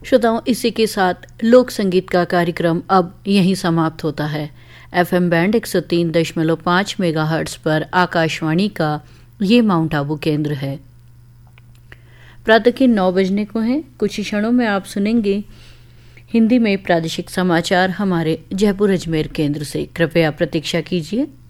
श्रोताओं, इसी के साथ लोक संगीत का कार्यक्रम अब यहीं समाप्त होता है। FM बैंड 103.5 मेगाहर्ट्ज पर आकाशवाणी का ये माउंट आबू केंद्र है। प्रातः के 9 बजने को हैं। कुछ ही क्षणों में आप सुनेंगे हिंदी में प्रादेशिक समाचार हमारे जयपुर अजमेर केंद्र से। कृपया प्रतीक्षा कीजिए।